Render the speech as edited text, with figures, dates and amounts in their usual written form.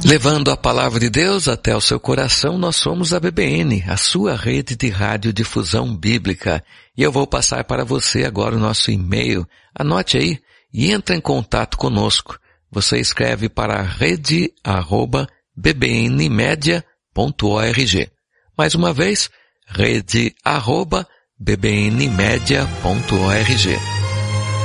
Levando a palavra de Deus até o seu coração, nós somos a BBN, a sua rede de radiodifusão bíblica. E eu vou passar para você agora o nosso e-mail. Anote aí e entre em contato conosco. Você escreve para rede@bbnmedia.org. Mais uma vez, rede@bbnmedia.org.